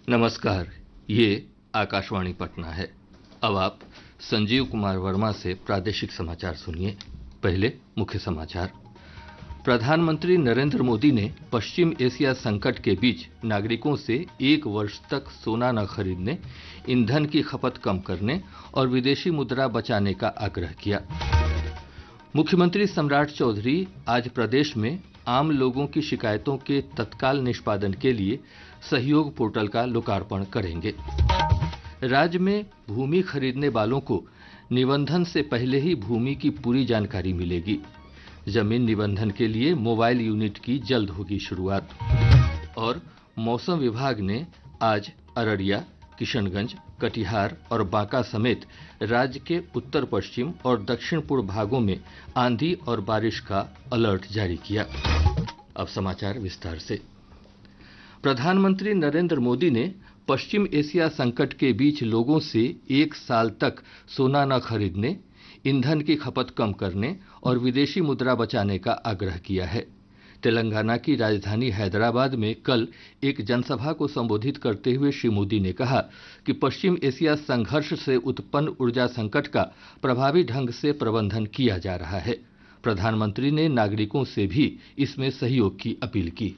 नमस्कार, ये आकाशवाणी पटना है। अब आप संजीव कुमार वर्मा से प्रादेशिक समाचार सुनिए। पहले मुख्य समाचार। प्रधानमंत्री नरेंद्र मोदी ने पश्चिम एशिया संकट के बीच नागरिकों से 1 वर्ष तक सोना न खरीदने, ईंधन की खपत कम करने और विदेशी मुद्रा बचाने का आग्रह किया। मुख्यमंत्री सम्राट चौधरी आज प्रदेश में आम लोगों की शिकायतों के तत्काल निष्पादन के लिए सहयोग पोर्टल का लोकार्पण करेंगे। राज्य में भूमि खरीदने वालों को निबंधन से पहले ही भूमि की पूरी जानकारी मिलेगी। जमीन निबंधन के लिए मोबाइल यूनिट की जल्द होगी शुरुआत। और मौसम विभाग ने आज अररिया, किशनगंज, कटिहार और बांका समेत राज्य के उत्तर पश्चिम और दक्षिण पूर्व भागों में आंधी और बारिश का अलर्ट जारी किया। अब समाचार विस्तार से। प्रधानमंत्री नरेंद्र मोदी ने पश्चिम एशिया संकट के बीच लोगों से 1 साल तक सोना न खरीदने, ईंधन की खपत कम करने और विदेशी मुद्रा बचाने का आग्रह किया है। तेलंगाना की राजधानी हैदराबाद में कल एक जनसभा को संबोधित करते हुए श्री मोदी ने कहा कि पश्चिम एशिया संघर्ष से उत्पन्न ऊर्जा संकट का प्रभावी ढंग से प्रबंधन किया जा रहा है। प्रधानमंत्री ने नागरिकों से भी इसमें सहयोग की अपील की।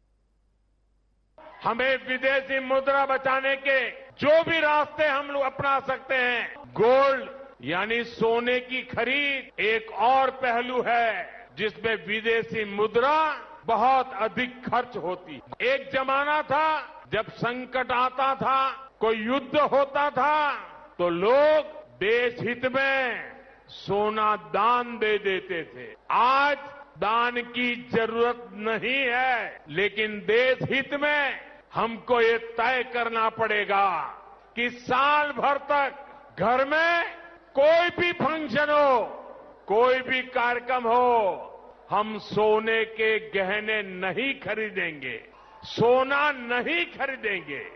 हमें विदेशी मुद्रा बचाने के जो भी रास्ते हम लोग अपना सकते हैं, गोल्ड यानी सोने की खरीद एक और पहलू है जिसमें विदेशी मुद्रा बहुत अधिक खर्च होती है। एक जमाना था जब संकट आता था, कोई युद्ध होता था, तो लोग देश हित में सोना दान दे देते थे। आज दान की जरूरत नहीं है, लेकिन देश हित में हमको ये तय करना पड़ेगा कि साल भर तक घर में कोई भी फंक्शन हो, कोई भी कार्यक्रम हो, हम सोने के गहने नहीं खरीदेंगे, सोना नहीं खरीदेंगे।